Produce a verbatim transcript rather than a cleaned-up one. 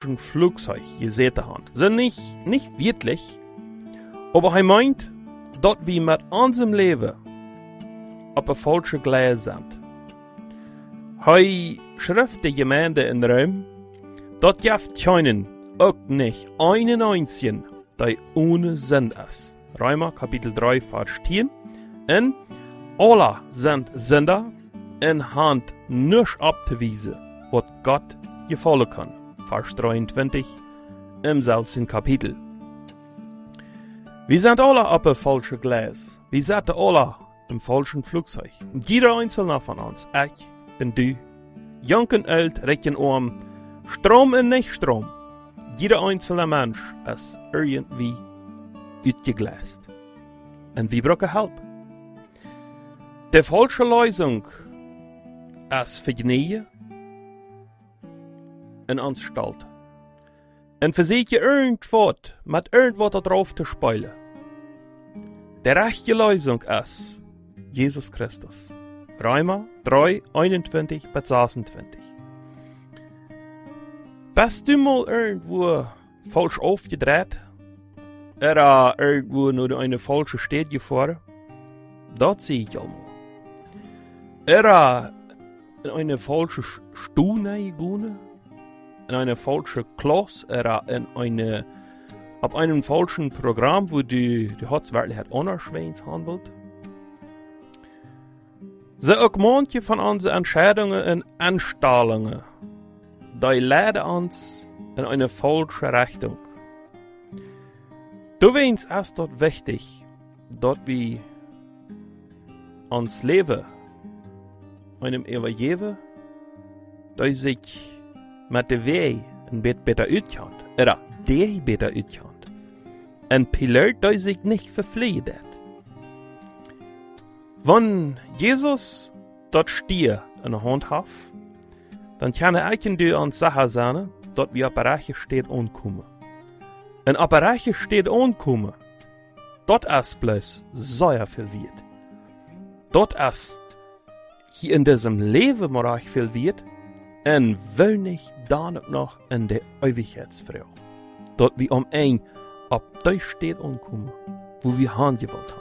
ein Flugzeug gesehen haben. So nicht, nicht wirklich, aber er meint, dass wir mit unserem Leben auf ein falsche Gleis sind. Er schreibt der Gemeinde in Rom, dass gibt keinen, auch nicht einen einzigen, der ohne Sinn ist. Römer Kapitel drei, Vers zehn. Und alle sind Sünder und haben nichts abzuweisen, was Gott gefallen kann. Vers dreiundzwanzig im selben Kapitel. Wir sind alle auf ein falsches Gleis. Wir sitzen alle im falschen Flugzeug. Jeder einzelne von uns, ich und du, jung und alt, reich und arm, Strom und nicht Strom. Jeder einzelne Mensch ist irgendwie ausgegleist. Und wir brauchen Hilfe. Die falsche Lösung ist Vergnügen in Anstalt. Und versuche irgendwas mit irgendwas da drauf zu spielen. Die rechte Lösung ist Jesus Christus. Römer drei, einundzwanzig bis sechsundzwanzig. Bist du mal irgendwo falsch aufgedreht? Oder irgendwo nur eine falsche Stadt gefahren? Das sehe ich einmal. Oder in eine falsche Stuhl gegangen? In eine falsche Klasse? Oder in eine, auf einem falschen Programm, wo die, die Hauptsächlichkeit anders handelt? So auch manche von unseren Entscheidungen und Anstellungen, die leiten uns in eine falsche Richtung. Du weißt, es ist dort wichtig, dass wir uns Leben einem übergeben, dass sich mit dem Weg ein bisschen besser auskennt, oder der besser auskennt. Ein Pilot, der sich nicht verfliehen. Wenn Jesus dort Stier in der Hand hat, dann kann er eigentlich uns sicher sein, dass wir auf der rechten Stadt ankommen. Und auf der rechten Stadt ankommen, dort ist bloß sehr viel wert. Dort ist hier in diesem Leben mal recht viel wert und will nicht dann noch in der Ewigkeitsfrau. Dort wir um ein auf der Stadt ankommen, wo wir hingewollt haben.